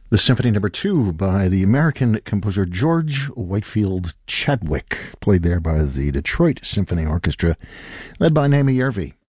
The Symphony Number 2 by the American composer George Whitefield Chadwick, played there by the Detroit Symphony Orchestra, led by Naomi Yervi.